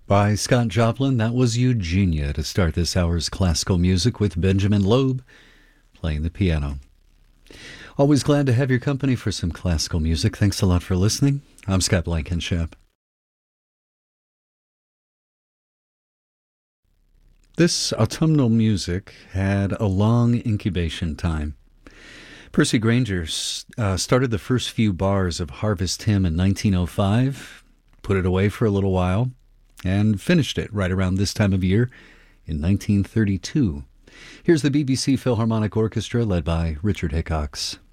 By Scott Joplin, that was Eugenia to start this hour's classical music with Benjamin Loeb playing the piano. Always glad to have your company for some classical music. Thanks a lot for listening. I'm Scott Blankenship. This autumnal music had a long incubation time. Percy Grainger started the first few bars of Harvest Hymn in 1905, put it away for a little while, and finished it right around this time of year in 1932. Here's the BBC Philharmonic Orchestra led by Richard Hickox.